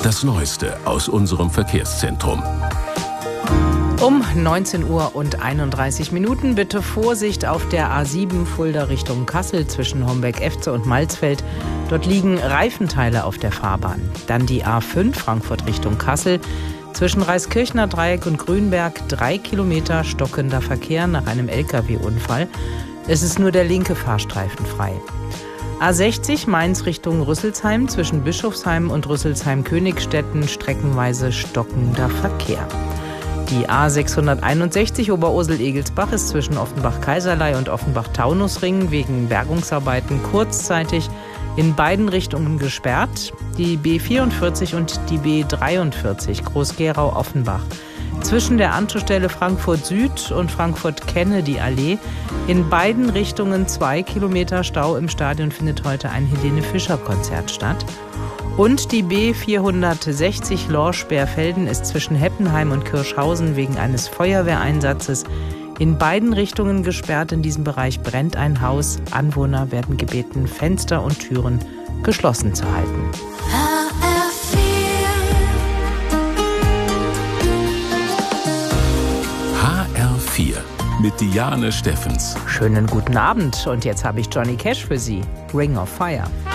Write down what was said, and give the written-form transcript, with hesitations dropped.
Das Neueste aus unserem Verkehrszentrum. Um 19:31 Uhr bitte Vorsicht auf der A7 Fulda Richtung Kassel zwischen Homberg-Efze und Malzfeld. Dort liegen Reifenteile auf der Fahrbahn. Dann die A5 Frankfurt Richtung Kassel. Zwischen Reiskirchner Dreieck und Grünberg 3 Kilometer stockender Verkehr nach einem Lkw-Unfall. Es ist nur der linke Fahrstreifen frei. A60 Mainz Richtung Rüsselsheim zwischen Bischofsheim und Rüsselsheim-Königstetten streckenweise stockender Verkehr. Die A661 Oberursel-Egelsbach ist zwischen Offenbach-Kaiserlei und Offenbach-Taunusring wegen Bergungsarbeiten kurzzeitig in beiden Richtungen gesperrt. Die B44 und die B43 Groß-Gerau-Offenbach zwischen der Anschlussstelle Frankfurt Süd und Frankfurt-Kennedy-Allee in beiden Richtungen 2 Kilometer Stau. Im Stadion findet heute ein Helene-Fischer-Konzert statt. Und die B460 Lorsch-Berfelden ist zwischen Heppenheim und Kirschhausen wegen eines Feuerwehreinsatzes in beiden Richtungen gesperrt. In diesem Bereich brennt ein Haus. Anwohner werden gebeten, Fenster und Türen geschlossen zu halten. HR4 mit Diane Steffens. Schönen guten Abend und jetzt habe ich Johnny Cash für Sie. Ring of Fire.